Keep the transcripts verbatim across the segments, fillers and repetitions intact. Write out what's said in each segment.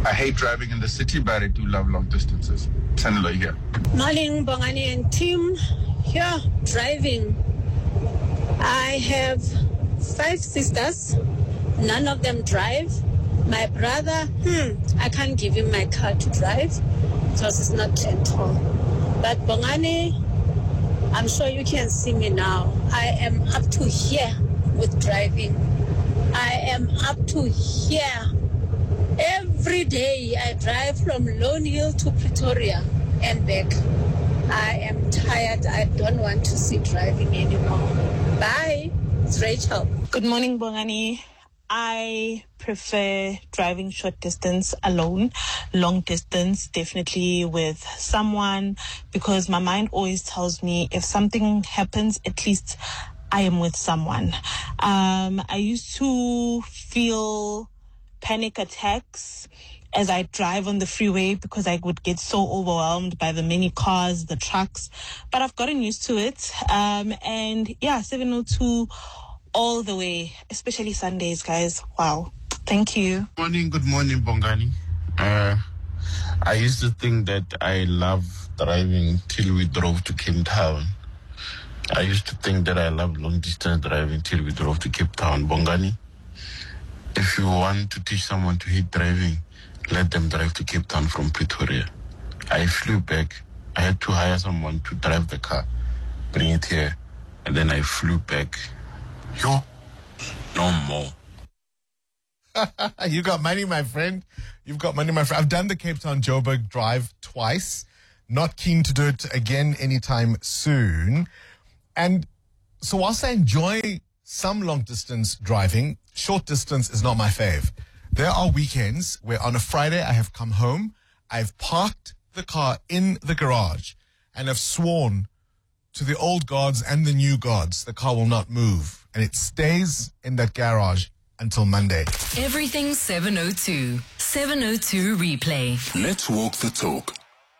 I hate driving in the city, but I do love long distances. Sanilo here. Morning, Bongani and team. Here, driving. I have five sisters. None of them drive. My brother, hmm, I can't give him my car to drive because it's not gentle. But Bongani, I'm sure you can see me now. I am up to here with driving. I am up to here. Every day I drive from Lone Hill to Pretoria and back. I am tired. I don't want to see driving anymore. Bye. It's Rachel. Good morning, Bongani. I prefer driving short distance alone. Long distance, definitely with someone, because my mind always tells me if something happens, at least I am with someone. Um, I used to feel panic attacks as I drive on the freeway because I would get so overwhelmed by the many cars, the trucks, but I've gotten used to it. Um, and yeah, seven oh two all the way, especially Sundays, guys. Wow. Thank you. Morning, good morning, Bongani. Uh, I used to think that I love driving till we drove to Cape Town. I used to think that I love long distance driving till we drove to Cape Town. Bongani, if you want to teach someone to hate driving, let them drive to Cape Town from Pretoria. I flew back. I had to hire someone to drive the car, bring it here, and then I flew back. Yo, no more. You got money, my friend. You've got money, my friend. I've done the Cape Town Joburg drive twice. Not keen to do it again anytime soon. And so whilst I enjoy some long distance driving, short distance is not my fave. There are weekends where on a Friday I have come home, I've parked the car in the garage, and have sworn to the old gods and the new gods the car will not move. And it stays in that garage until Monday. Everything seven oh two. seven oh two replay. Let's walk the talk.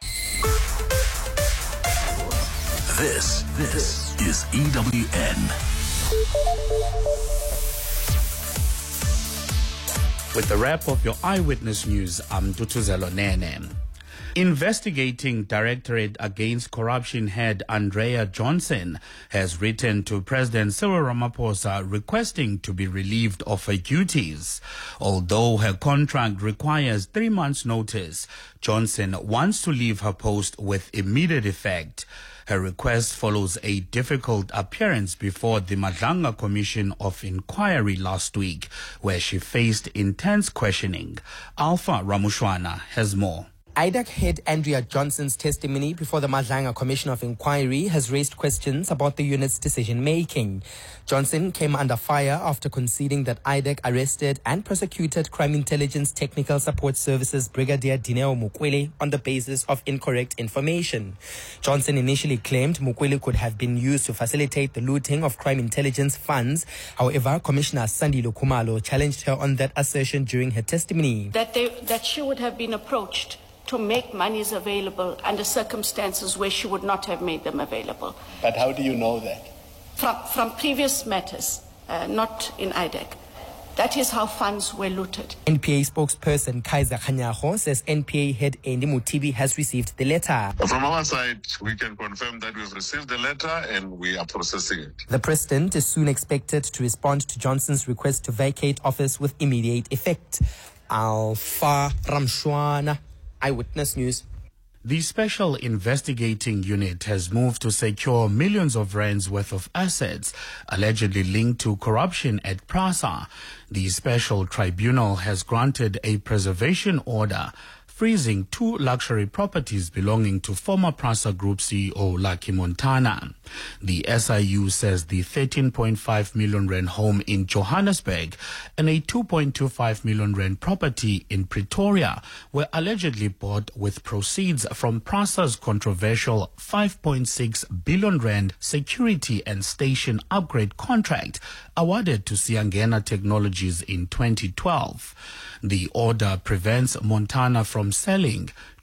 This, this is E W N. With the wrap of your Eyewitness News, I'm Dutuzelo Nene. Investigating Directorate Against Corruption head Andrea Johnson has written to President Cyril Ramaphosa requesting to be relieved of her duties. Although her contract requires three months' notice, Johnson wants to leave her post with immediate effect. Her request follows a difficult appearance before the Madlanga Commission of Inquiry last week, where she faced intense questioning. Alpha Ramushwana has more. I D A C head Andrea Johnson's testimony before the Madlanga Commission of Inquiry has raised questions about the unit's decision-making. Johnson came under fire after conceding that I D A C arrested and prosecuted Crime Intelligence Technical Support Services Brigadier Dineo Mukwele on the basis of incorrect information. Johnson initially claimed Mukwele could have been used to facilitate the looting of crime intelligence funds. However, Commissioner Sandile Khumalo challenged her on that assertion during her testimony. That, they, that she would have been approached to make monies available under circumstances where she would not have made them available. But how do you know that? From, from previous matters, uh, not in I D A C. That is how funds were looted. N P A spokesperson Kaiser Khanyaho says N P A head Andy Mutibi has received the letter. From our side, we can confirm that we've received the letter and we are processing it. The president is soon expected to respond to Johnson's request to vacate office with immediate effect. Alpha Ramshwana, Eyewitness News. The Special Investigating Unit has moved to secure millions of rands worth of assets allegedly linked to corruption at PRASA. The Special Tribunal has granted a preservation order freezing two luxury properties belonging to former PRASA Group C E O Lucky Montana. The S I U says the thirteen point five million rand home in Johannesburg and a two point two five million rand property in Pretoria were allegedly bought with proceeds from PRASA's controversial five point six billion rand security and station upgrade contract awarded to Siangena Technologies in twenty twelve. The order prevents Montana from selling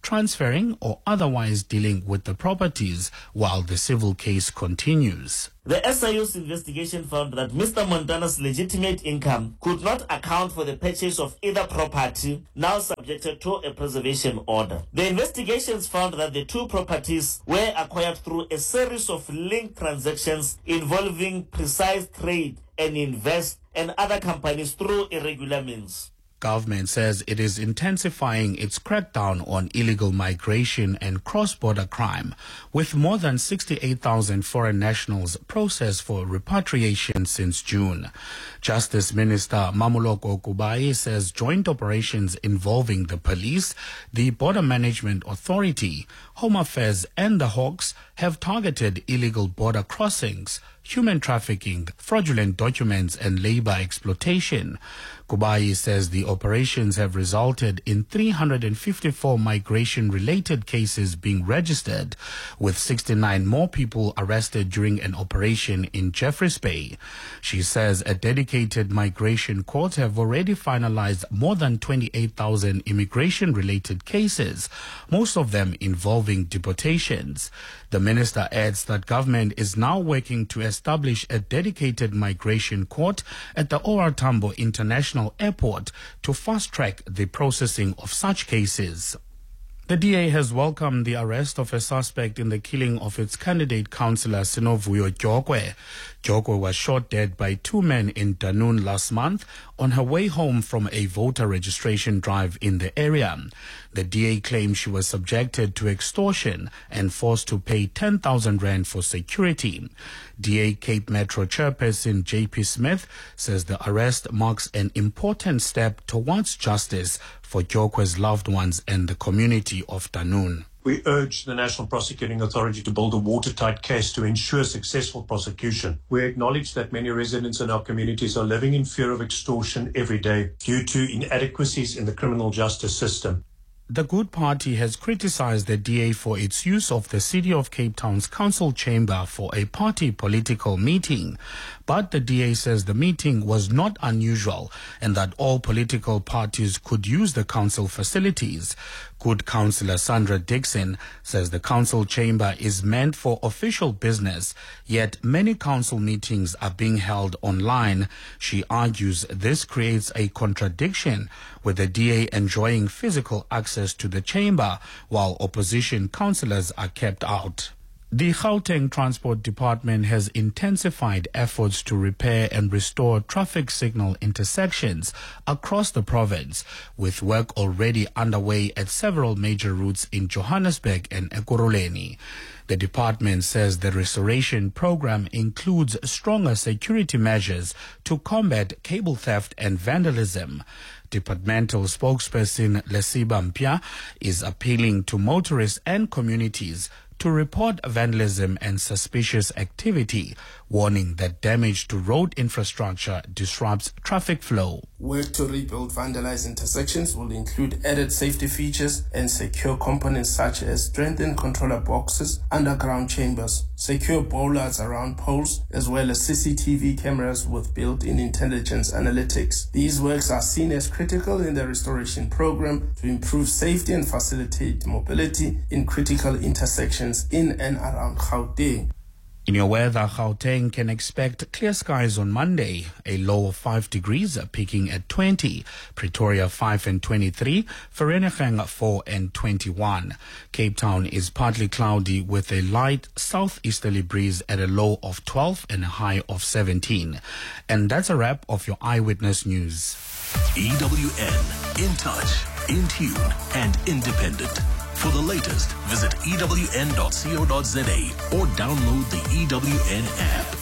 transferring or otherwise dealing with the properties while the civil case continues. The S I O's investigation found that Mister Montana's legitimate income could not account for the purchase of either property, now subjected to a preservation order. The investigations found that the two properties were acquired through a series of linked transactions involving Precise Trade and Invest and other companies through irregular means. Government says it is intensifying its crackdown on illegal migration and cross-border crime, with more than sixty-eight thousand foreign nationals processed for repatriation since June. Justice Minister Mamoloko Kubayi says joint operations involving the police, the Border Management Authority, Home Affairs and the Hawks have targeted illegal border crossings, human trafficking, fraudulent documents and labor exploitation. Kubayi says the operations have resulted in three hundred fifty-four migration-related cases being registered, with sixty-nine more people arrested during an operation in Jeffreys Bay. She says a dedicated migration court have already finalized more than twenty-eight thousand immigration-related cases, most of them involving deportations. The minister adds that government is now working to establish a dedicated migration court at the O R Tambo International Airport to fast-track the processing of such cases. The D A has welcomed the arrest of a suspect in the killing of its candidate councillor Sinovuyo Gyokwe. Gyokwe was shot dead by two men in Dunoon last month on her way home from a voter registration drive in the area. The D A claims she was subjected to extortion and forced to pay ten thousand rand for security. D A Cape Metro chairperson J P Smith says the arrest marks an important step towards justice for Gyokwe's loved ones and the community of Dunoon. We urge the National Prosecuting Authority to build a watertight case to ensure successful prosecution. We acknowledge that many residents in our communities are living in fear of extortion every day due to inadequacies in the criminal justice system. The Good Party has criticized the D A for its use of the City of Cape Town's council chamber for a party political meeting. But the D A says the meeting was not unusual and that all political parties could use the council facilities. Good Councillor Sandra Dixon says the council chamber is meant for official business, yet many council meetings are being held online. She argues this creates a contradiction, with the D A enjoying physical access to the chamber while opposition councillors are kept out. The Gauteng Transport Department has intensified efforts to repair and restore traffic signal intersections across the province, with work already underway at several major routes in Johannesburg and Ekurhuleni. The department says the restoration program includes stronger security measures to combat cable theft and vandalism. Departmental spokesperson Lesiba Mpia is appealing to motorists and communities to report vandalism and suspicious activity, warning that damage to road infrastructure disrupts traffic flow. Work to rebuild vandalized intersections will include added safety features and secure components such as strengthened controller boxes, underground chambers, secure bollards around poles, as well as C C T V cameras with built-in intelligence analytics. These works are seen as critical in the restoration program to improve safety and facilitate mobility in critical intersections in and around Gauteng. In your weather, Gauteng can expect clear skies on Monday, a low of five degrees, peaking at twenty, Pretoria five and twenty-three, Vereeniging four and twenty-one. Cape Town is partly cloudy with a light southeasterly breeze at a low of twelve and a high of seventeen. And that's a wrap of your Eyewitness News. E W N, in touch, in tune, and independent. For the latest, visit E W N dot co dot za or download the E W N app.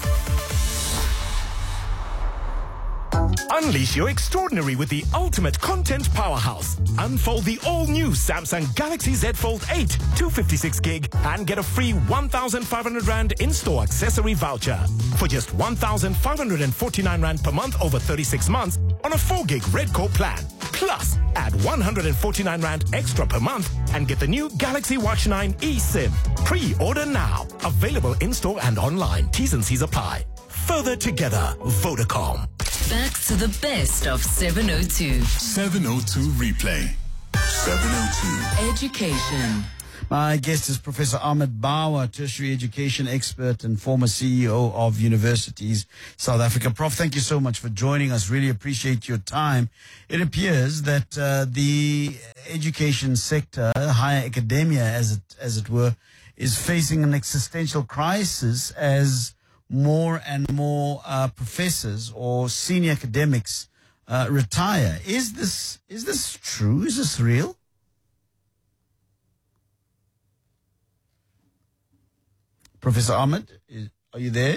Unleash your extraordinary with the ultimate content powerhouse. Unfold the all-new Samsung Galaxy Z Fold eight, two fifty-six gig, and get a free one thousand five hundred rand in-store accessory voucher. For just one thousand five hundred forty-nine rand per month over thirty-six months on a four gig Redcore plan. Plus, add one hundred forty-nine rand extra per month and get the new Galaxy Watch nine eSIM. Pre-order now. Available in-store and online. T's and C's apply. Further together, Vodacom. Back to the best of seven oh two. seven oh two Replay. seven oh two. Education. My guest is Professor Ahmed Bawa, tertiary education expert and former C E O of Universities South Africa. Prof, thank you so much for joining us. Really appreciate your time. It appears that uh, the education sector, higher academia as it, as it were, is facing an existential crisis as more and more uh, professors or senior academics uh, retire. Is this is this true? Is this real? Professor Ahmed, is, are you there?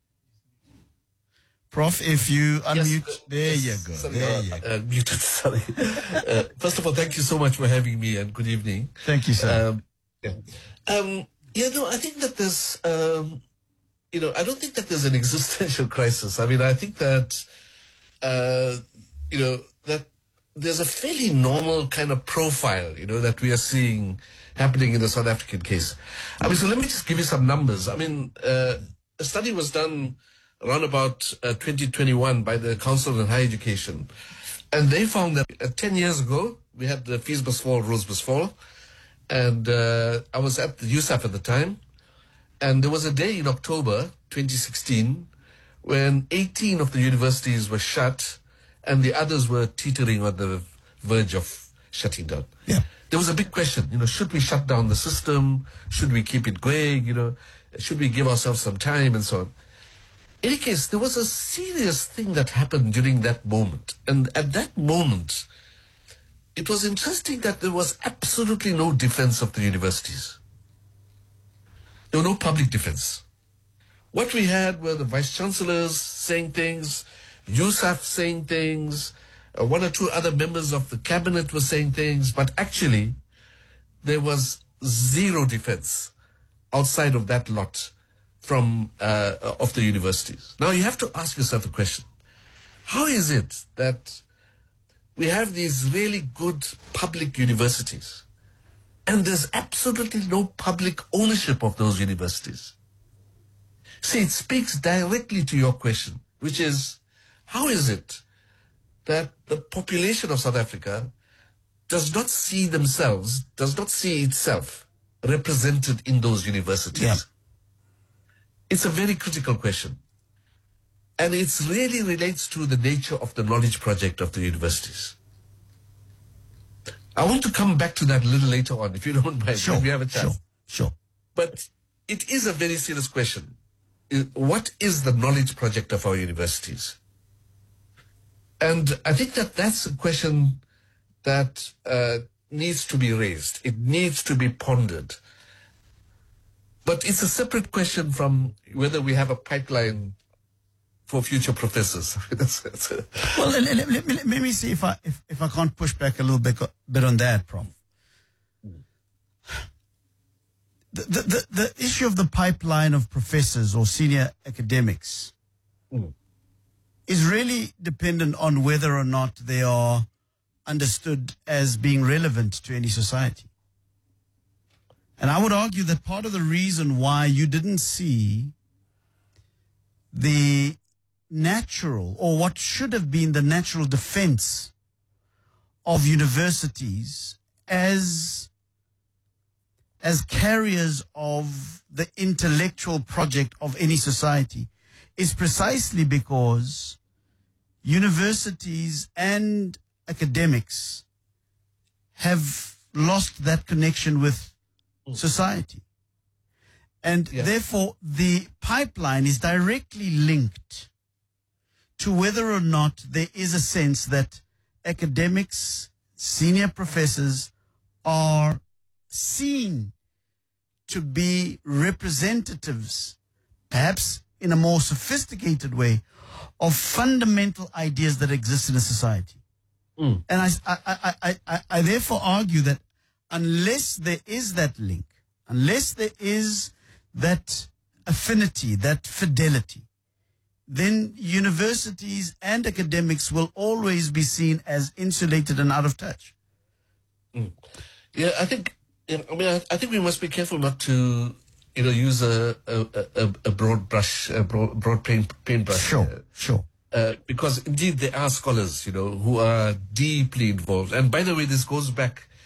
Prof, if you unmute, yes, there yes, you go. Sorry, there uh, you go. uh, muted, sorry. uh, first of all, thank you so much for having me and good evening. Thank you, sir. Um, yeah. Um, yeah, no, I think that there's, um, you know, I don't think that there's an existential crisis. I mean, I think that, uh, you know, that there's a fairly normal kind of profile, you know, that we are seeing happening in the South African case. I mean, so let me just give you some numbers. I mean, uh, a study was done around about uh, twenty twenty-one by the Council on Higher Education. And they found that uh, ten years ago, we had the Fees must fall, rules must fall. And uh, I was at the U S A F at the time. And there was a day in October twenty sixteen when eighteen of the universities were shut and the others were teetering on the verge of shutting down. Yeah. There was a big question, you know, should we shut down the system? Should we keep it going? You know, should we give ourselves some time and so on? In any case, there was a serious thing that happened during that moment. And at that moment, it was interesting that there was absolutely no defense of the universities. There were no public defense. What we had were the vice-chancellors saying things, U S A F saying things, uh, one or two other members of the cabinet were saying things, but actually there was zero defense outside of that lot from uh, of the universities. Now you have to ask yourself a question. How is it that we have these really good public universities and there's absolutely no public ownership of those universities? See, it speaks directly to your question, which is, how is it that the population of South Africa does not see themselves, does not see itself represented in those universities? Yeah. It's a very critical question. And it really relates to the nature of the knowledge project of the universities. I want to come back to that a little later on, if you don't mind. Sure, if you have a chance. Sure, sure. But it is a very serious question. What is the knowledge project of our universities? And I think that that's a question that uh, needs to be raised. It needs to be pondered. But it's a separate question from whether we have a pipeline for future professors. that's, that's a... Well, let, let, let, let, let me see if I if, if I can't push back a little bit, bit on that, Prof. The, the, the, the issue of the pipeline of professors or senior academics mm. is really dependent on whether or not they are understood as being relevant to any society. And I would argue that part of the reason why you didn't see the natural, or what should have been the natural defense of universities as, as carriers of the intellectual project of any society is precisely because universities and academics have lost that connection with society. And Yeah. therefore, the pipeline is directly linked to whether or not there is a sense that academics, senior professors are seen to be representatives, perhaps in a more sophisticated way, of fundamental ideas that exist in a society. Mm. And I, I, I, I, I, I therefore argue that unless there is that link, unless there is that affinity, that fidelity, then universities and academics will always be seen as insulated and out of touch. Mm. Yeah, I think. Yeah, I mean, I, I think we must be careful not to, you know, use a a, a, a broad brush, a broad, broad paint paintbrush. Sure, uh, sure. Uh, because indeed there are scholars, you know, who are deeply involved. And by the way, this goes back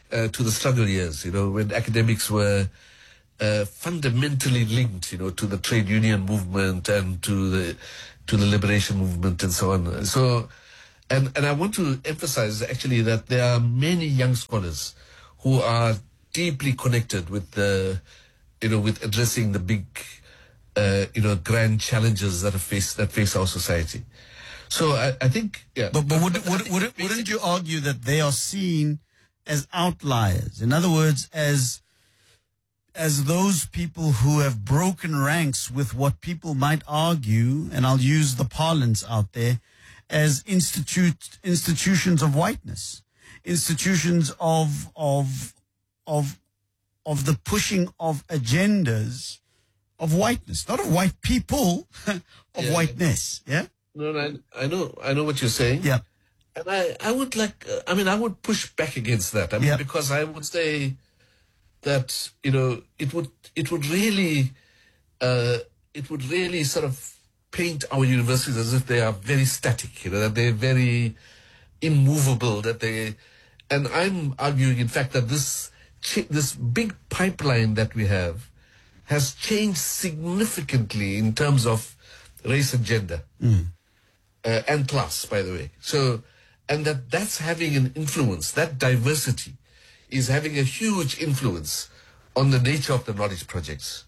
uh, to the struggle years, you know, when academics were uh, fundamentally linked, you know, to the trade union movement and to the to the liberation movement and so on. So, and and I want to emphasize actually that there are many young scholars who are deeply connected with the, you know, with addressing the big, uh, you know, grand challenges that are face that face our society. So I, I think, yeah. But but would, would, would, wouldn't you argue that they are seen as outliers? In other words, as as those people who have broken ranks with what people might argue, and I'll use the parlance out there, as institute institutions of whiteness, institutions of of of of the pushing of agendas of whiteness, not of white people, of Yeah. whiteness. Yeah. No, no, I, I know, I know what you're saying. Yeah. And I, I would like, uh, I mean, I would push back against that. I mean, Yeah. because I would say that, you know, it would, it would really, uh, it would really sort of paint our universities as if they are very static, you know, that they're very immovable, that they, and I'm arguing, in fact, that this, chi- this big pipeline that we have has changed significantly in terms of race and gender. Uh, and class, by the way. So, and that that's having an influence, that diversity is having a huge influence on the nature of the knowledge projects.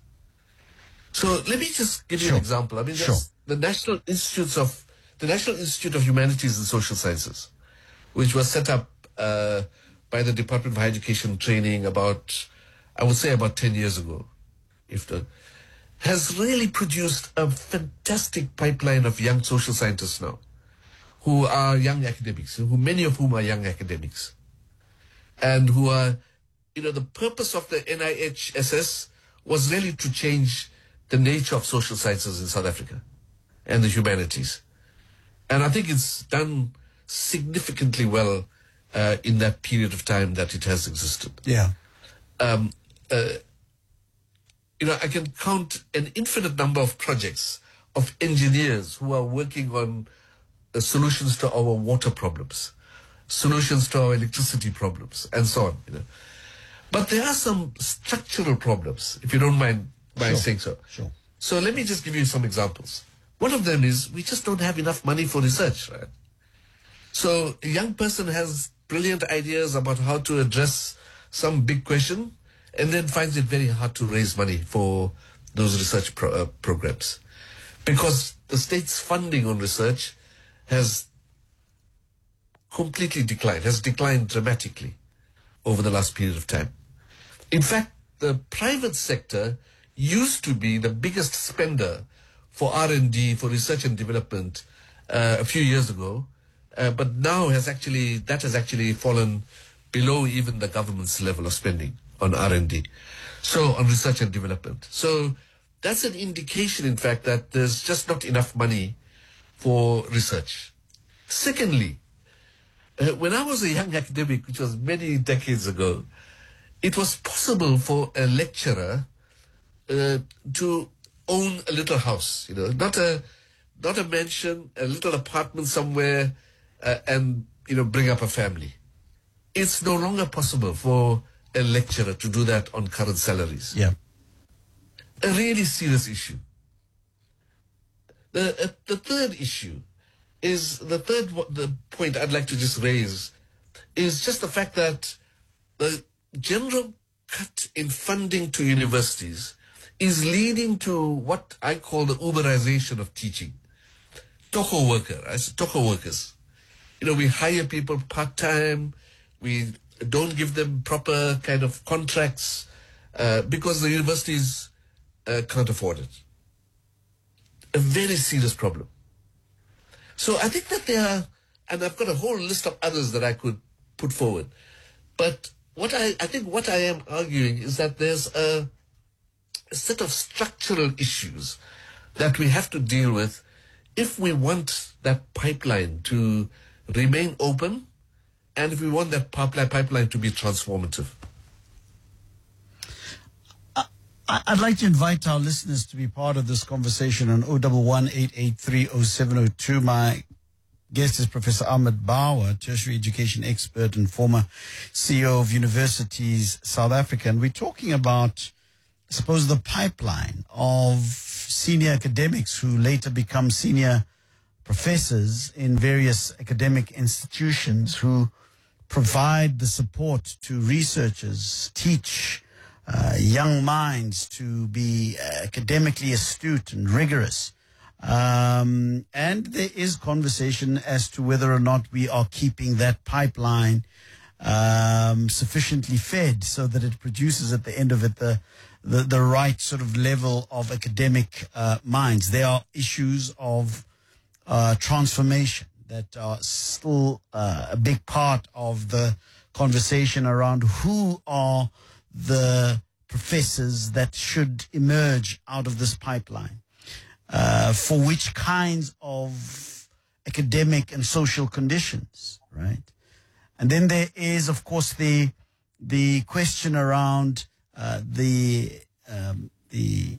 So let me just give you Sure. an example. I mean, Sure. there's the National Institutes of, the National Institute of Humanities and Social Sciences, which was set up uh, by the Department of Higher Education and Training about, I would say about ten years ago, if the, has really produced a fantastic pipeline of young social scientists now, who are young academics, who many of whom are young academics, and who are, you know, the purpose of the N I H S S was really to change the nature of social sciences in South Africa and the humanities. And I think it's done significantly well uh, in that period of time that it has existed. Yeah. Um, uh, you know, I can count an infinite number of projects of engineers who are working on uh, solutions to our water problems, solutions to our electricity problems, and so on. You know. But there are some structural problems, if you don't mind my Sure. saying so. Sure. So let me just give you some examples. One of them is we just don't have enough money for research, right? So a young person has brilliant ideas about how to address some big question, and then finds it very hard to raise money for those research pro- uh, programs. Because the state's funding on research has completely declined, has declined dramatically over the last period of time. In fact, the private sector used to be the biggest spender for R and D, for research and development uh, a few years ago, uh, but now has actually, that has actually fallen below even the government's level of spending on R and D, so on research and development. So that's an indication, in fact, that there's just not enough money for research. Secondly, uh, when I was a young academic, which was many decades ago, it was possible for a lecturer uh, to own a little house, you know, not a not a mansion, a little apartment somewhere, uh, and you know, bring up a family. It's no longer possible for a lecturer to do that on current salaries. Yeah. A really serious issue. The uh, the third issue is the third wa- the point I'd like to just raise is just the fact that the general cut in funding to universities is leading to what I call the Uberization of teaching. Toko worker, I say Toko workers. You know, we hire people part-time, we don't give them proper kind of contracts uh, because the universities uh, can't afford it. A very serious problem. So I think that there are, and I've got a whole list of others that I could put forward, but what I, I think what I am arguing is that there's a, a set of structural issues that we have to deal with if we want that pipeline to remain open and if we want that pipeline, pipeline to be transformative. I- I'd like to invite our listeners to be part of this conversation on oh one one, eight eight three, oh seven oh two. My guest is Professor Ahmed Bauer, tertiary education expert and former C E O of Universities South Africa. And we're talking about, I suppose, the pipeline of senior academics who later become senior professors in various academic institutions, who provide the support to researchers, teach uh, young minds to be academically astute and rigorous. Um, and there is conversation as to whether or not we are keeping that pipeline um, sufficiently fed so that it produces at the end of it the the, the right sort of level of academic uh, minds. There are issues of uh, transformation that are still uh, a big part of the conversation around who are the professors that should emerge out of this pipeline. Uh, for which kinds of academic and social conditions, right? And then there is, of course, the the question around uh, the um, the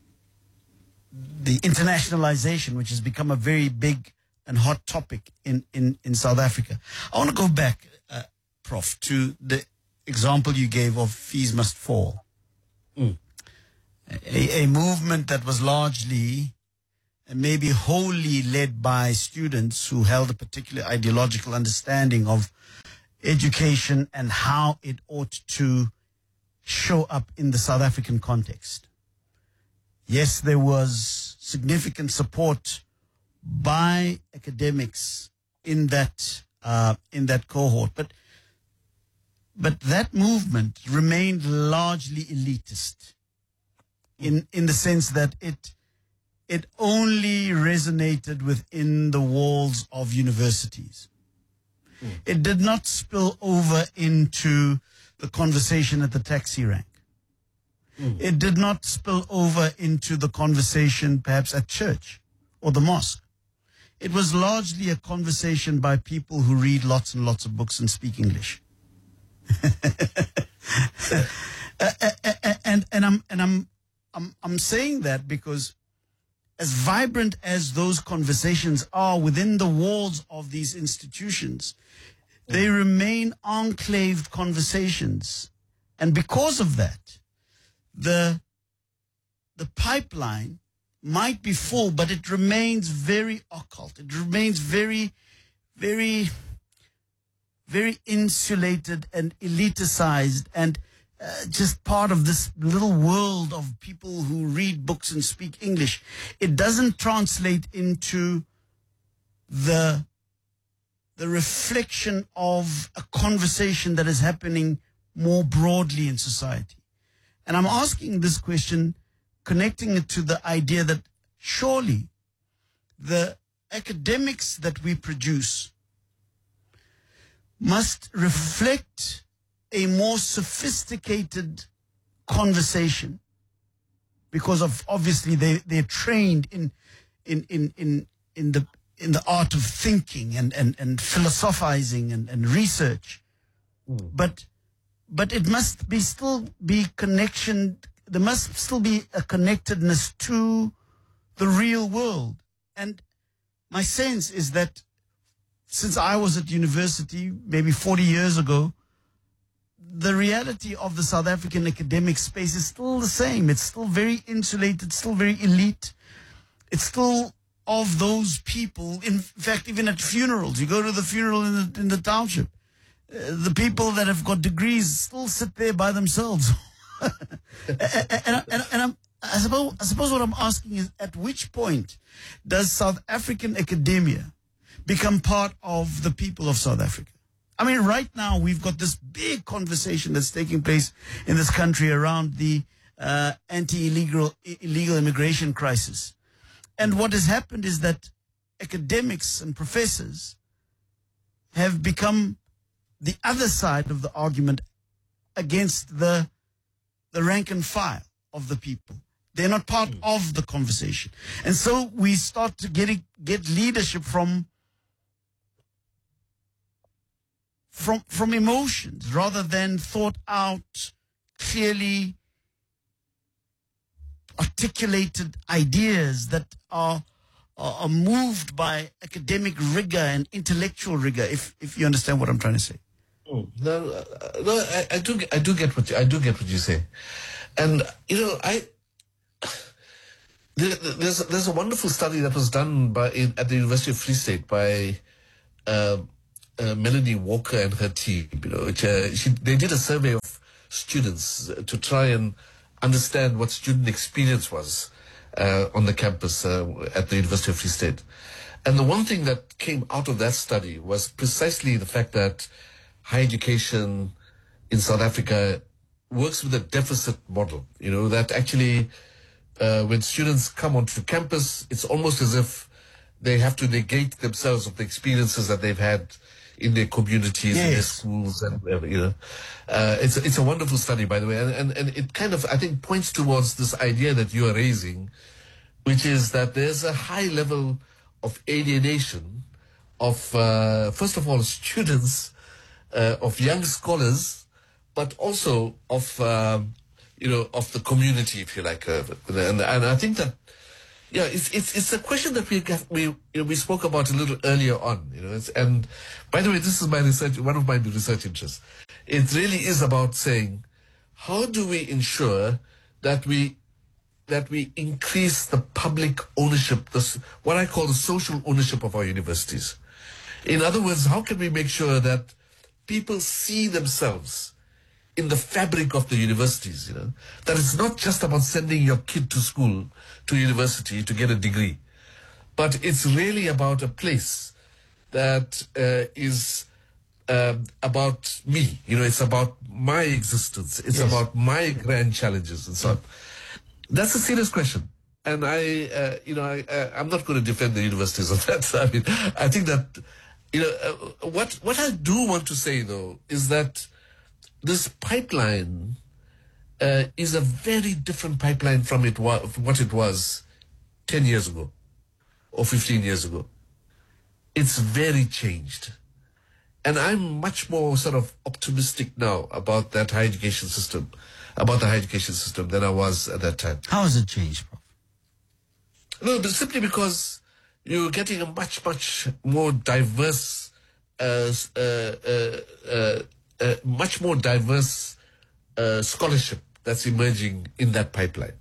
the internationalization, which has become a very big and hot topic in in in South Africa. I want to go back, uh, Prof, to the example you gave of Fees Must Fall, mm. a, a movement that was largely and maybe wholly led by students who held a particular ideological understanding of education and how it ought to show up in the South African context. Yes, there was significant support by academics in that uh, in that cohort, but but that movement remained largely elitist in in the sense that it It only resonated within the walls of universities. Mm. It did not spill over into the conversation at the taxi rank. Mm. It did not spill over into the conversation perhaps at church or the mosque. It was largely a conversation by people who read lots and lots of books and speak English. uh, and and I'm and I'm I'm I'm saying that because as vibrant as those conversations are within the walls of these institutions, they remain enclaved conversations. And because of that, the, the pipeline might be full, but it remains very occult. It remains very, very, very insulated and eliticized and Uh, just part of this little world of people who read books and speak English. It doesn't translate into the the reflection of a conversation that is happening more broadly in society. And I'm asking this question, connecting it to the idea that surely the academics that we produce must reflect a more sophisticated conversation, because of obviously they they're trained in in in in in the in the art of thinking and and and philosophizing and and research, mm. but but it must be still be connection. There must still be a connectedness to the real world. And my sense is that since I was at university maybe forty years ago, the reality of the South African academic space is still the same. It's still very insulated, still very elite. It's still of those people. In fact, even at funerals, you go to the funeral in the, in the township, uh, the people that have got degrees still sit there by themselves. and and, and, and I'm, I, suppose, I suppose what I'm asking is, at which point does South African academia become part of the people of South Africa? I mean, right now we've got this big conversation that's taking place in this country around the uh, anti-illegal illegal immigration crisis. And what has happened is that academics and professors have become the other side of the argument against the the rank and file of the people. They're not part mm. of the conversation. And so we start to get, get leadership from From, from emotions rather than thought out, clearly articulated ideas that are are, are moved by academic rigor and intellectual rigor, if, if you understand what I'm trying to say. Mm. No, uh, no, I, I do, I do get what you, I do get what you say, and you know, I there, there's there's a wonderful study that was done by in, at the University of Free State by uh, uh, Melanie Walker and her team. You know, which, uh, she, they did a survey of students to try and understand what student experience was uh, on the campus uh, at the University of Free State, and the one thing that came out of that study was precisely the fact that higher education in South Africa works with a deficit model. You know, that actually, uh, when students come onto campus, it's almost as if they have to negate themselves of the experiences that they've had in their communities, yes. in their schools, and whatever, you know. Uh, it's, it's a wonderful study, by the way, and, and, and it kind of, I think, points towards this idea that you are raising, which is that there's a high level of alienation of, uh, first of all, students, Uh, of young scholars, but also of, um, you know, of the community, if you like. Uh, and, and I think that, yeah, it's it's it's a question that we got, we you know, we spoke about a little earlier on. You know, it's, and by the way, this is my research, one of my research interests. It really is about saying, how do we ensure that we that we increase the public ownership, this what I call the social ownership of our universities. In other words, how can we make sure that people see themselves in the fabric of the universities, you know, that it's not just about sending your kid to school, to university to get a degree, but it's really about a place that uh, is um, about me, you know, it's about my existence, it's Yes. about my grand challenges and so on. That's a serious question. And I, uh, you know, I, uh, I'm not going to defend the universities on that. I mean, I think that, you know, uh, what what I do want to say, though, is that this pipeline uh, is a very different pipeline from it wa- from what it was ten years ago or fifteen years ago. It's very changed. And I'm much more sort of optimistic now about that higher education system, about the higher education system than I was at that time. How has it changed, Prof? No, but simply because you're getting a much, much more diverse, uh, uh, uh, uh, uh, much more diverse uh, scholarship that's emerging in that pipeline.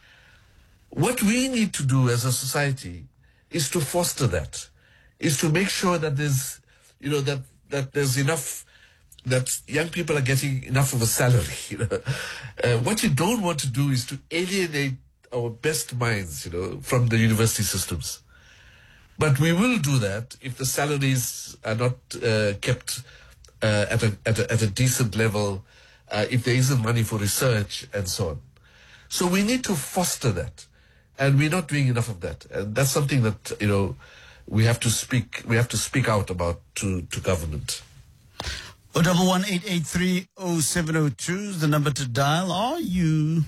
What we need to do as a society is to foster that, is to make sure that there's, you know, that, that there's enough, that young people are getting enough of a salary. You know, uh, what you don't want to do is to alienate our best minds, you know, from the university systems. But we will do that if the salaries are not uh, kept uh, at, a, at, a, at a decent level, uh, if there isn't money for research and so on. So we need to foster that. And we're not doing enough of that. And that's something that, you know, we have to speak, we have to speak out about to, to government. oh one one eight eight three oh seven oh two is the number to dial. Are you,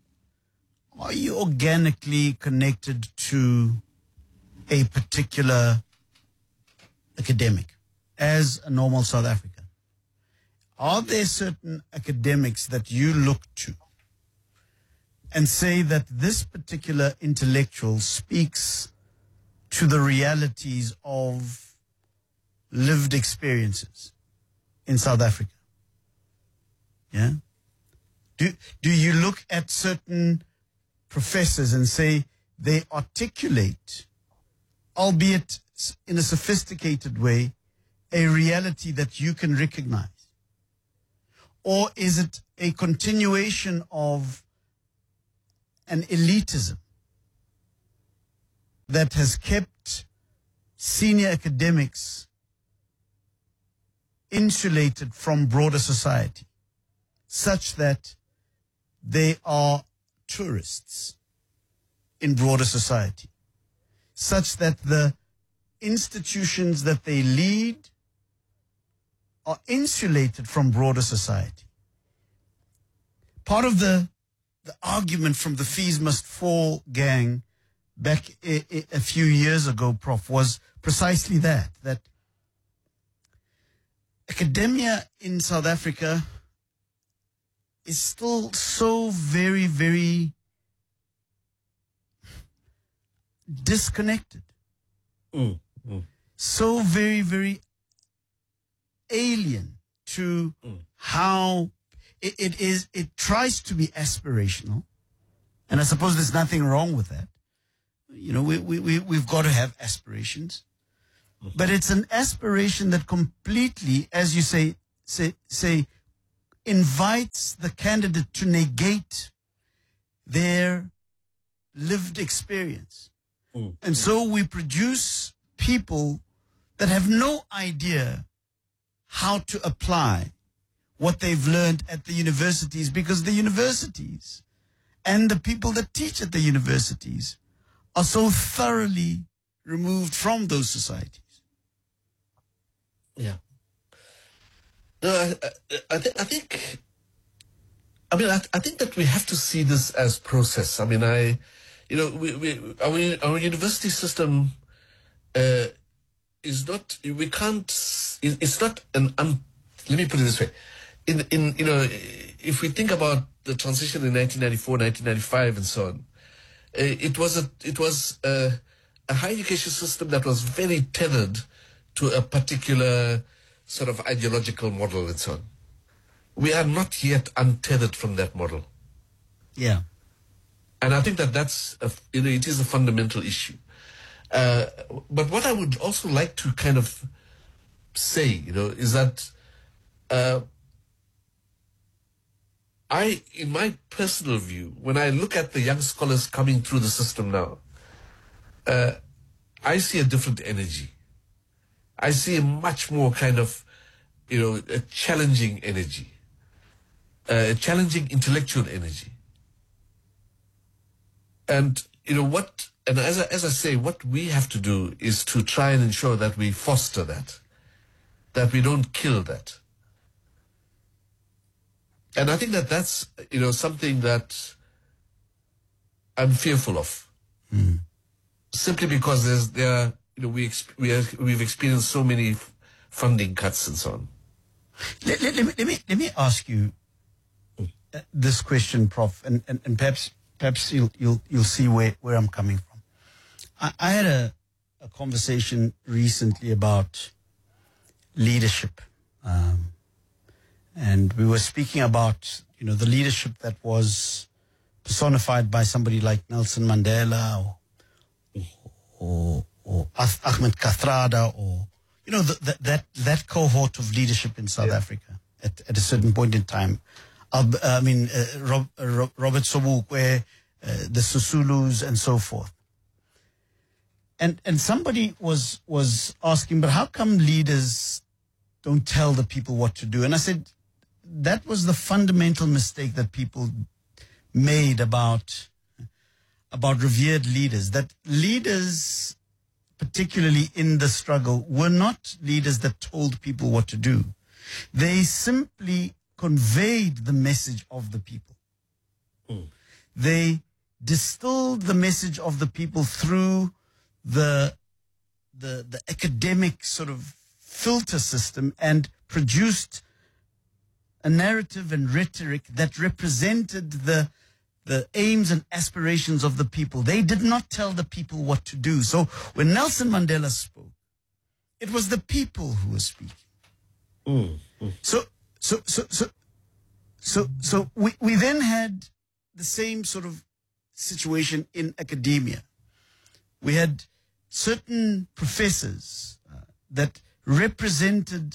are you organically connected to a particular academic as a normal South African? Are there certain academics that you look to and say that this particular intellectual speaks to the realities of lived experiences in South Africa? Yeah? Do, do you look at certain professors and say they articulate, albeit in a sophisticated way, a reality that you can recognize? Or is it a continuation of an elitism that has kept senior academics insulated from broader society, such that they are tourists in broader society, such that the institutions that they lead are insulated from broader society? Part of the, the argument from the Fees Must Fall gang back a, a few years ago, Prof, was precisely that, that academia in South Africa is still so very, very disconnected Mm, mm. So very, very alien to how it, it is, it tries to be aspirational. And I suppose there's nothing wrong with that. You know, we, we, we, we've got to have aspirations. But it's an aspiration that completely, as you say, say, say, invites the candidate to negate their lived experience. Mm. And so we produce people that have no idea how to apply what they've learned at the universities, because the universities and the people that teach at the universities are so thoroughly removed from those societies. Yeah. No, I, I, I, th- I think, I mean, I, I think that we have to see this as process. I mean, I, you know, we, we our, our university system uh, is not, we can't, it's not an, un, let me put it this way. In, in, you know, if we think about the transition in nineteen ninety-four, nineteen ninety-five and so on, uh, it was a, it was a, a higher education system that was very tethered to a particular sort of ideological model and so on. We are not yet untethered from that model. Yeah. And I think that that's, a, you know, it is a fundamental issue. Uh, but what I would also like to kind of say, you know, is that uh, I, in my personal view, when I look at the young scholars coming through the system now, uh, I see a different energy. I see a much more kind of, you know, a challenging energy, a challenging intellectual energy. And, you know, what, and as I, as I say, what we have to do is to try and ensure that we foster that, that we don't kill that. And I think that that's, you know, something that I'm fearful of. Mm. Simply because there's, there are, you know, we, exp- we are, we've experienced so many f- funding cuts and so on. Let, let, let, me, let, me, let me ask you uh, this question, Professor, and, and, and perhaps perhaps you'll, you'll, you'll see where, where I'm coming from. I, I had a, a conversation recently about leadership. Um, and we were speaking about, you know, the leadership that was personified by somebody like Nelson Mandela or or, or Ahmed Kathrada, or, you know, the, the, that that cohort of leadership in South yeah. Africa at, at a certain point in time. Uh, I mean, uh, Rob, uh, Robert Sobukwe, uh, the Susulus, and so forth. And and somebody was was asking, but how come leaders don't tell the people what to do? And I said, that was the fundamental mistake that people made about about revered leaders, that leaders, particularly in the struggle, were not leaders that told people what to do. They simply conveyed the message of the people. Mm. They distilled the message of the people through the, the, the academic sort of filter system and produced a narrative and rhetoric that represented the the aims and aspirations of the people. They did not tell the people what to do. So when Nelson Mandela spoke, it was the people who were speaking. Mm, mm. So, so, so, so, so, so we, we then had the same sort of situation in academia. We had certain professors uh, that represented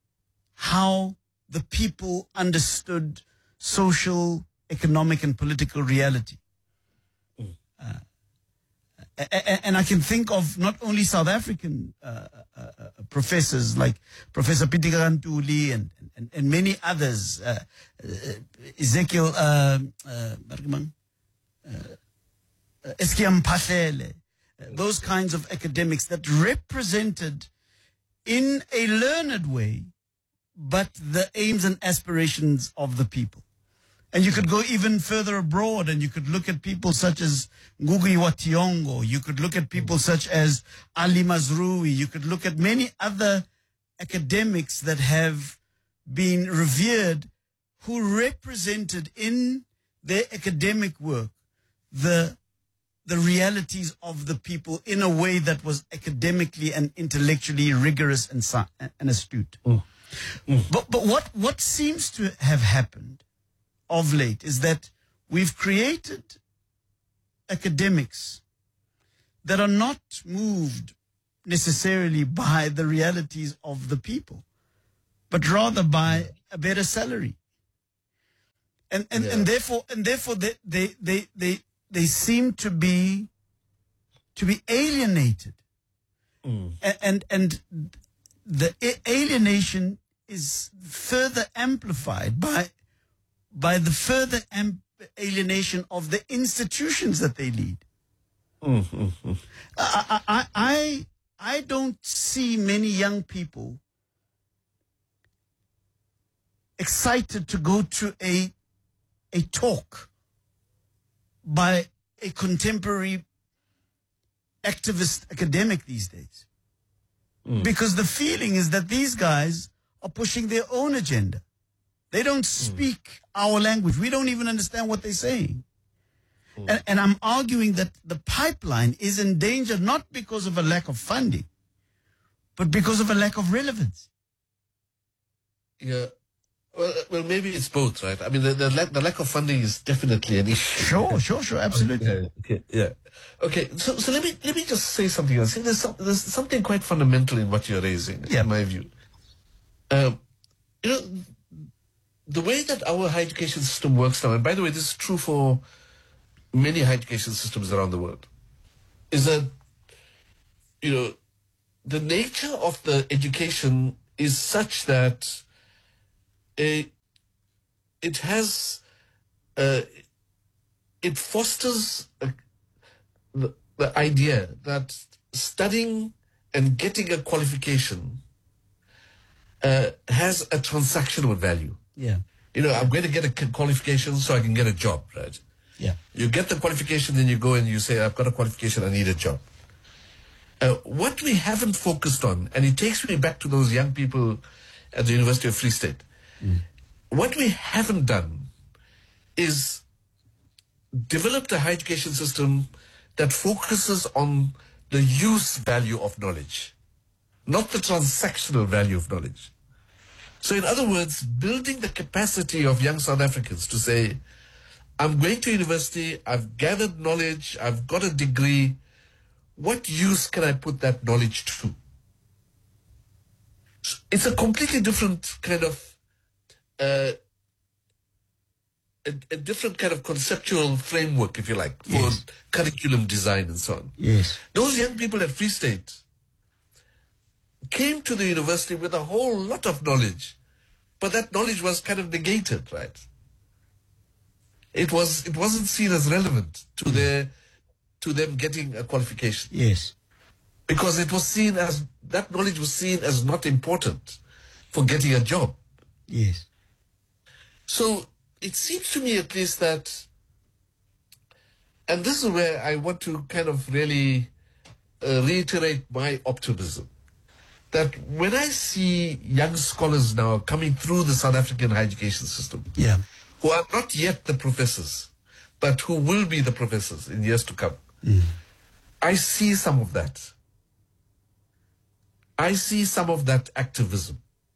how the people understood social, economic and political reality. Mm. Uh, and, and I can think of not only South African uh, uh, uh, professors like Professor Pitika Ntuli and, and, and many others, uh, uh, Ezekiel uh, uh, uh, Eskiam Pahlele, uh, those kinds of academics that represented in a learned way, but the aims and aspirations of the people. And you could go even further abroad and you could look at people such as Ngugi wa Thiong'o. You could look at people such as Ali Mazrui. You could look at many other academics that have been revered who represented in their academic work the, the realities of the people in a way that was academically and intellectually rigorous and, and astute. Mm. Mm. But, but what, what seems to have happened of late is that we've created academics that are not moved necessarily by the realities of the people, but rather by a better salary. And and, Yeah. and therefore and therefore they, they they they they seem to be to be alienated. Mm. And and, and the a- alienation is further amplified by by the further am- alienation of the institutions that they lead. Mm, mm, mm. I, I, I, I don't see many young people excited to go to a, a talk by a contemporary activist academic these days. Mm. Because the feeling is that these guys are pushing their own agenda. They don't speak our language. We don't even understand what they're saying. And, and I'm arguing that the pipeline is in danger not because of a lack of funding, but because of a lack of relevance. Yeah. Well, well, maybe it's both, right? I mean, the, the, lack, the lack of funding is definitely an issue. Sure, sure, sure, absolutely. Okay, okay, yeah. Okay, so so let me let me just say something else. There's, some, there's something quite fundamental in what you're raising, Yeah. in my view. Um, you know, the way that our higher education system works now, and by the way, this is true for many higher education systems around the world, is that, you know, the nature of the education is such that a, it has, uh, it fosters a, the, the idea that studying and getting a qualification uh, has a transactional value. Yeah. You know, I'm going to get a qualification so I can get a job, right? Yeah. You get the qualification, then you go and you say, I've got a qualification, I need a job. Uh, what we haven't focused on, and it takes me back to those young people at the University of Free State, Mm. what we haven't done is developed a higher education system that focuses on the use value of knowledge, not the transactional value of knowledge. So in other words, building the capacity of young South Africans to say, I'm going to university, I've gathered knowledge, I've got a degree, what use can I put that knowledge to? It's a completely different kind of, uh, a, a different kind of conceptual framework, if you like, for Yes. curriculum design and so on. Yes. Those young people at Free State came to the university with a whole lot of knowledge, but that knowledge was kind of negated, right? It was it wasn't seen as relevant to their to them getting a qualification. Yes. Because it was seen as that knowledge was seen as not important for getting a job. Yes. So it seems to me at least that, and this is where I want to kind of really uh, reiterate my optimism, that when I see young scholars now coming through the South African higher education system, Yeah. who are not yet the professors, but who will be the professors in years to come, Mm. I see some of that. I see some of that activism.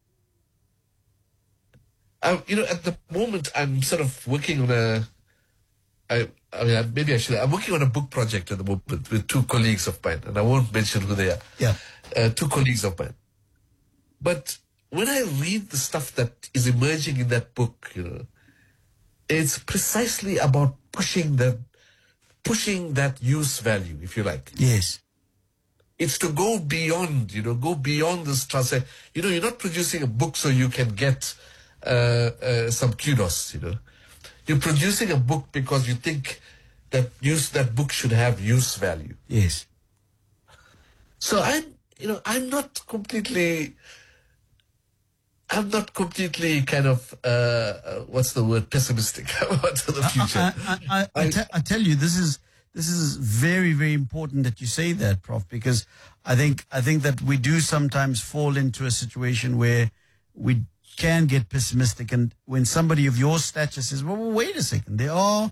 I, you know, at the moment, I'm sort of working on a, I, I mean, maybe I should, I'm working on a book project at the moment with two colleagues of mine, and I won't mention who they are. Yeah. Uh, two colleagues of mine. But when I read the stuff that is emerging in that book, you know, it's precisely about pushing that, pushing that use value, if you like. Yes. It's to go beyond, you know, go beyond this transa- You know, you're not producing a book so you can get uh, uh, some kudos, you know. You're producing a book because you think that use that book should have use value. Yes. So I'm, you know, I'm not completely, I'm not completely kind of, uh, uh, what's the word, pessimistic about the future. I, I, I, I, te- I tell you, this is this is very, very important that you say that, Professor, because I think I think that we do sometimes fall into a situation where we can get pessimistic, and when somebody of your stature says, "Well, well wait a second, there are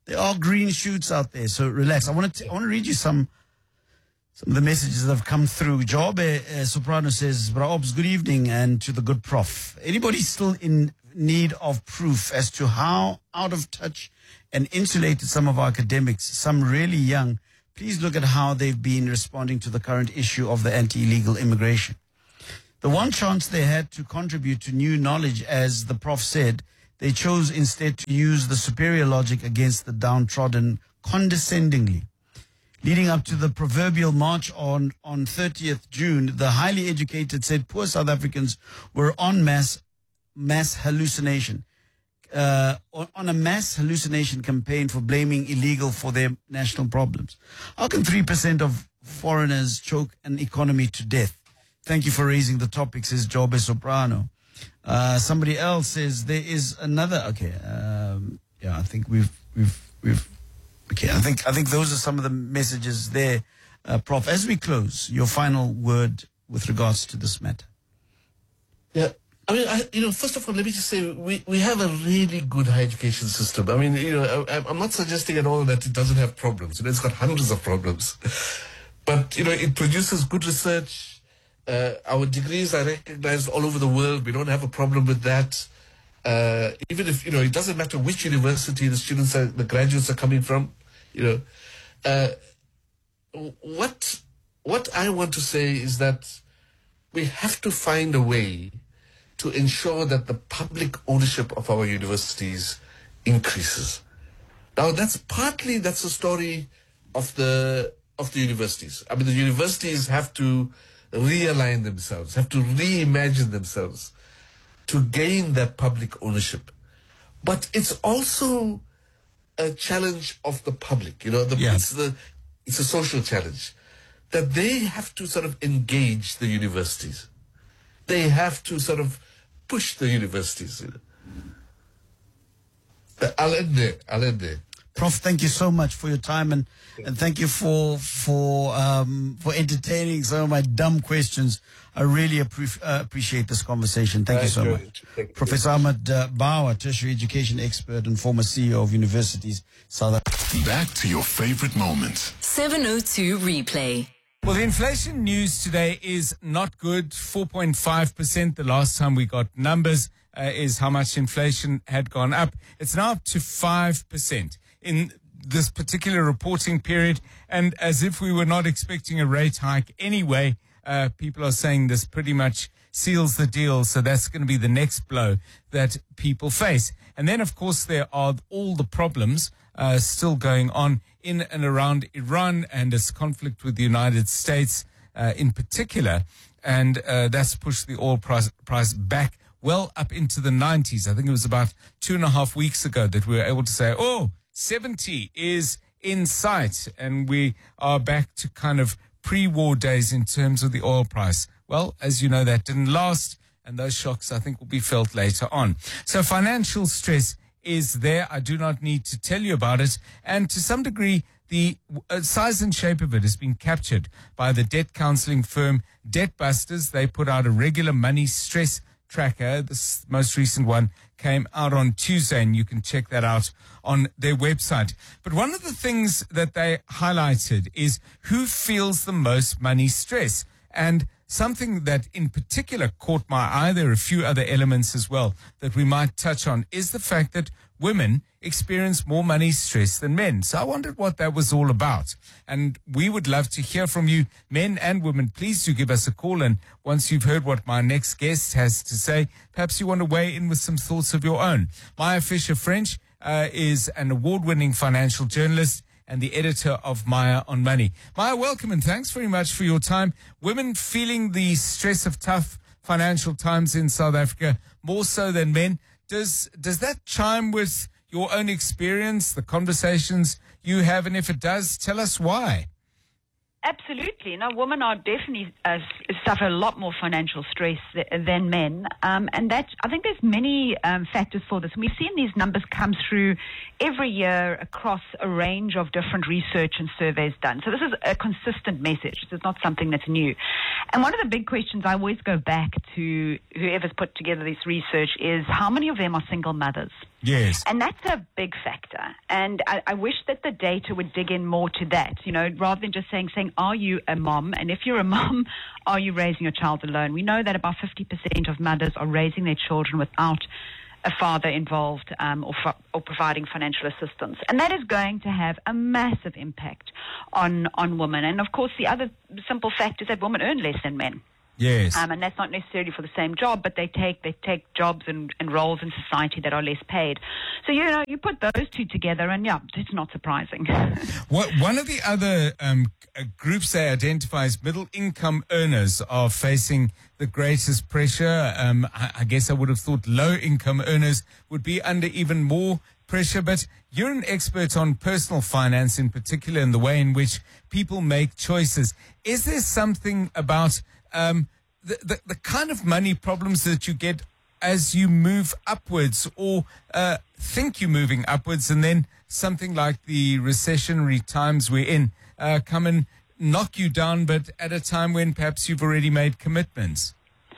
There are green shoots out there, so relax. I want to I want to read you some some of the messages that have come through. Jobe uh, Soprano says, Braobs, good evening, and to the good prof. Anybody still in need of proof as to how out of touch and insulated some of our academics, some really young, please look at how they've been responding to the current issue of the anti-illegal immigration. The one chance they had to contribute to new knowledge, as the prof said, they chose instead to use the superior logic against the downtrodden condescendingly. Leading up to the proverbial march on, on thirtieth June, the highly educated said poor South Africans were on mass, mass hallucination, uh, on, on a mass hallucination campaign for blaming illegal for their national problems. How can three percent of foreigners choke an economy to death? Thank you for raising the topic, says Jobe Soprano. Uh, somebody else says there is another. Okay, um, yeah, I think we've we've we've. Okay, I think I think those are some of the messages there, uh, Prof. As we close, your final word with regards to this matter. Yeah, I mean, I, you know, first of all, let me just say we, we have a really good higher education system. I mean, you know, I, I'm not suggesting at all that it doesn't have problems. You know, it's got hundreds of problems, but you know, it produces good research. Uh, our degrees are recognized all over the world. We don't have a problem with that. Uh, even if, you know, it doesn't matter which university the students are, the graduates are coming from, you know. Uh, what, what I want to say is that we have to find a way to ensure that the public ownership of our universities increases. Now, that's partly, that's a story of the, of the universities. I mean, the universities have to realign themselves, have to reimagine themselves to gain that public ownership. But it's also a challenge of the public, you know, the, yeah. it's, the, it's a social challenge, that they have to sort of engage the universities. They have to sort of push the universities. You know. I'll end there, I'll end there. Prof, thank you so much for your time, and, and thank you for for um, for entertaining some of my dumb questions. I really appre- uh, appreciate this conversation. Thank you so much. Professor Ahmed uh, Bauer, tertiary education expert and former C E O of Universities South Africa. Back to your favorite moments. seven oh two replay. Well, the inflation news today is not good. four point five percent the last time we got numbers uh, is how much inflation had gone up. It's now up to five percent. In this particular reporting period, and as if we were not expecting a rate hike anyway, uh, people are saying this pretty much seals the deal, so that's going to be the next blow that people face. And then, of course, there are all the problems uh, still going on in and around Iran and its conflict with the United States uh, in particular, and uh, that's pushed the oil price, price back well up into the nineties. I think it was about two and a half weeks ago that we were able to say, oh, seventy is in sight, and we are back to kind of pre-war days in terms of the oil price. Well, as you know, that didn't last, and those shocks, I think, will be felt later on. So financial stress is there. I do not need to tell you about it. And to some degree, the uh, size and shape of it has been captured by the debt counseling firm Debt Busters. They put out a regular money stress tracker. This most recent one came out on Tuesday, and you can check that out on their website. But one of the things that they highlighted is who feels the most money stress. And something that in particular caught my eye, there are a few other elements as well that we might touch on, is the fact that women experience more money stress than men. So I wondered what that was all about. And we would love to hear from you, men and women. Please do give us a call. And once you've heard what my next guest has to say, perhaps you want to weigh in with some thoughts of your own. Maya Fisher-French uh, is an award-winning financial journalist and the editor of Maya on Money. Maya, welcome and thanks very much for your time. Women feeling the stress of tough financial times in South Africa more so than men. Does does that chime with your own experience, the conversations you have? And if it does, tell us why. Absolutely. No, women are definitely uh, suffer a lot more financial stress th- than men. Um, and that, I think there's many um, factors for this. And we've seen these numbers come through every year across a range of different research and surveys done. So this is a consistent message. This is not something that's new. And one of the big questions I always go back to whoever's put together this research is how many of them are single mothers? Yes. And that's a big factor. And I, I wish that the data would dig in more to that, you know, rather than just saying, saying, are you a mom? And if you're a mom, are you raising your child alone? We know that about fifty percent of mothers are raising their children without a father involved um, or, f- or providing financial assistance. And that is going to have a massive impact on, on women. And, of course, the other simple fact is that women earn less than men. Yes. Um, and that's not necessarily for the same job, but they take they take jobs and, and roles in society that are less paid. So, you know, you put those two together and, yeah, it's not surprising. What, one of the other um, groups they identify as middle-income earners are facing the greatest pressure. Um, I, I guess I would have thought low-income earners would be under even more pressure, but you're an expert on personal finance in particular and the way in which people make choices. Is there something about Um, the, the the kind of money problems that you get as you move upwards, or uh, think you're moving upwards, and then something like the recessionary times we're in uh, come and knock you down, but at a time when perhaps you've already made commitments?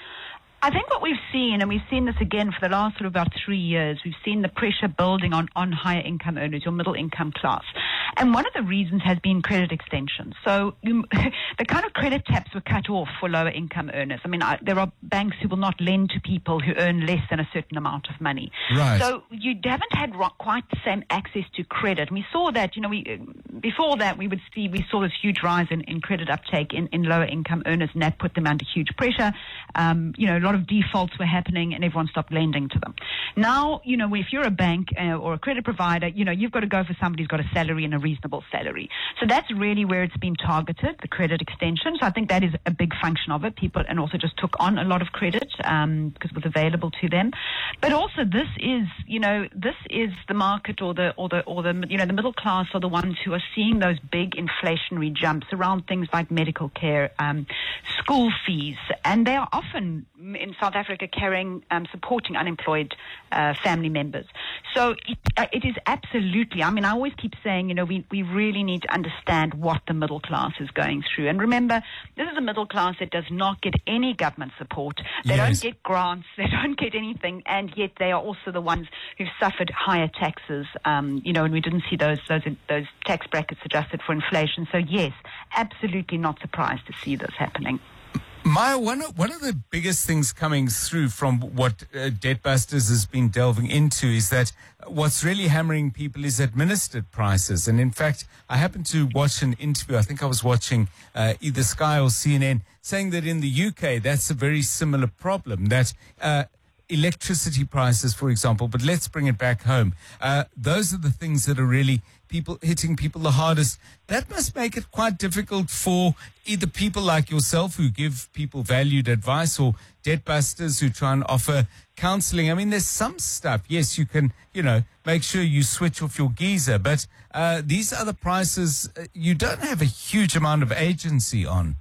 I think what we've seen, and we've seen this again for the last sort of about three years, we've seen the pressure building on, on higher income earners, your middle income class. And one of the reasons has been credit extension. So you, the kind of credit taps were cut off for lower income earners. I mean, I, there are banks who will not lend to people who earn less than a certain amount of money. Right. So you haven't had ro- quite the same access to credit. And we saw that, you know, we before that we would see, we saw this huge rise in, in credit uptake in, in lower income earners, and that put them under huge pressure. Um, you know, a lot of defaults were happening and everyone stopped lending to them. Now, you know, if you're a bank uh, or a credit provider, you know, you've got to go for somebody who's got a salary and a reasonable salary. So that's really where it's been targeted, the credit extension. So I think that is a big function of it. People, and also just took on a lot of credit um, because it was available to them. But also this is, you know, this is the market or the, or the, or the, you know, the middle class are the ones who are seeing those big inflationary jumps around things like medical care, um, school fees, and they are often in South Africa carrying, um, supporting unemployed uh, family members. So it, uh, it is absolutely, I mean, I always keep saying, you know, we, we really need to understand what the middle class is going through. And remember, this is a middle class that does not get any government support. They Yes. don't get grants. They don't get anything. And yet they are also the ones who've suffered higher taxes, um, you know, and we didn't see those, those, those tax brackets adjusted for inflation. So yes, absolutely not surprised to see this happening. Maya, one of, one of the biggest things coming through from what uh, Debtbusters has been delving into is that what's really hammering people is administered prices. And in fact, I happened to watch an interview, I think I was watching uh, either Sky or C N N, saying that in the U K, that's a very similar problem, that uh, electricity prices, for example, but let's bring it back home. Uh, those are the things that are really people hitting people the hardest. That must make it quite difficult for either people like yourself who give people valued advice, or Debtbusters who try and offer counseling. I mean, there's some stuff, yes, you can, you know, make sure you switch off your geyser, but uh, these other prices, uh, you don't have a huge amount of agency on.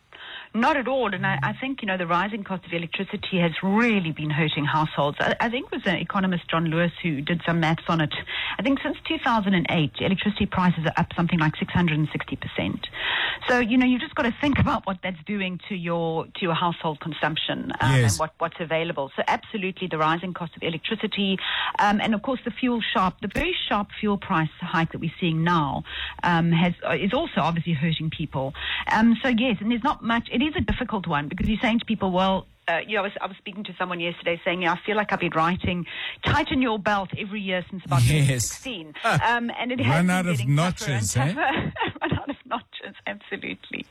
Not at all. And I, I think, you know, the rising cost of electricity has really been hurting households. I, I think it was an economist, John Lewis, who did some maths on it. I think since two thousand eight, electricity prices are up something like six hundred sixty percent. So, you know, you've just got to think about what that's doing to your to your household consumption um, Yes. and what, what's available. So absolutely the rising cost of electricity um, and, of course, the fuel sharp, the very sharp fuel price hike that we're seeing now um, has is also obviously hurting people. Um, so, yes, and there's not much. It is a difficult one because you're saying to people, well, uh, you know, I was, I was speaking to someone yesterday saying, you know, I feel like I've been writing tighten your belt every year since about Yes. twenty sixteen. Um, and it has Run been out of getting tougher and notches, eh? tougher. Run out of notches, absolutely.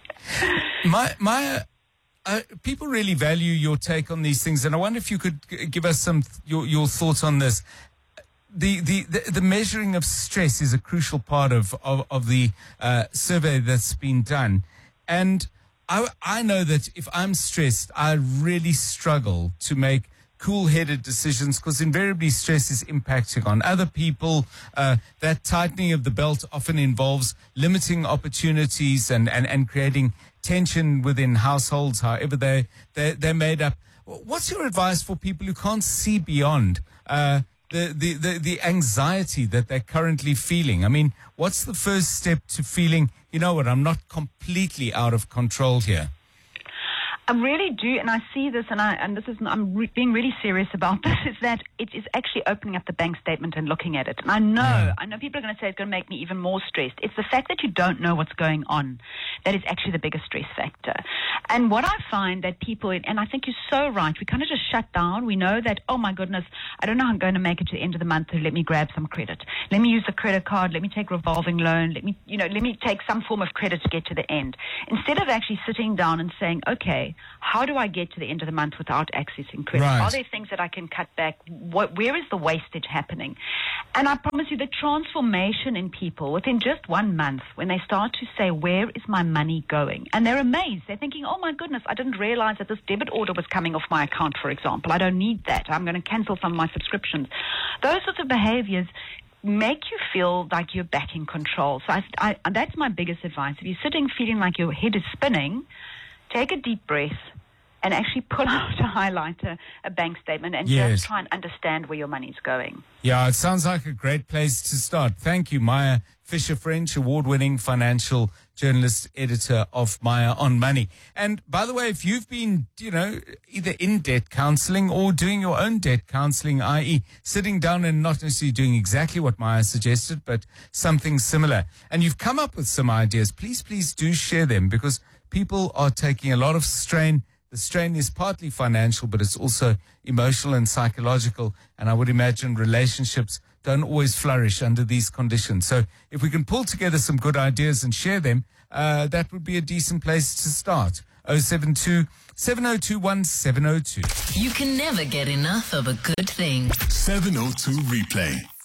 My, my, uh, people really value your take on these things, and I wonder if you could g- give us some your your thoughts on this. The, the, the, the measuring of stress is a crucial part of, of, of the uh, survey that's been done. And I, I know that if I'm stressed, I really struggle to make cool-headed decisions because invariably stress is impacting on other people. Uh, that tightening of the belt often involves limiting opportunities and, and, and creating tension within households, however they, they, they're made up. What's your advice for people who can't see beyond uh, the, the, the, the anxiety that they're currently feeling? I mean, what's the first step to feeling, you know what, I'm not completely out of control here? I really do, and I see this, and I and this is I'm re- being really serious about this. Is that it is actually opening up the bank statement and looking at it. And I know, mm. I know people are going to say it's going to make me even more stressed. It's the fact that you don't know what's going on that is actually the biggest stress factor. And what I find that people, and I think you're so right, we kind of just shut down. We know that, oh my goodness, I don't know how I'm going to make it to the end of the month. So let me grab some credit. Let me use a credit card. Let me take revolving loan. Let me, you know, let me take some form of credit to get to the end. Instead of actually sitting down and saying, okay, how do I get to the end of the month without accessing credit? Right. Are there things that I can cut back? What, where is the wastage happening? And I promise you, the transformation in people within just one month, when they start to say, where is my money going? And they're amazed. They're thinking, oh my goodness, I didn't realize that this debit order was coming off my account, for example. I don't need that. I'm going to cancel some of my subscriptions. Those sorts of behaviors make you feel like you're back in control. So I, I, that's my biggest advice. If you're sitting feeling like your head is spinning, take a deep breath and actually pull out a highlighter, a bank statement, and Yes. just try and understand where your money's going. Yeah, it sounds like a great place to start. Thank you, Maya Fisher-French, award-winning financial journalist, editor of Maya on Money. And by the way, if you've been, you know, either in debt counseling or doing your own debt counseling, that is sitting down and not necessarily doing exactly what Maya suggested, but something similar, and you've come up with some ideas, please, please do share them, because people are taking a lot of strain. The strain is partly financial, but it's also emotional and psychological. And I would imagine relationships don't always flourish under these conditions. So if we can pull together some good ideas and share them, uh, that would be a decent place to start. oh seven two, seven oh two one, seven oh two. You can never get enough of a good thing. seven oh two Replay.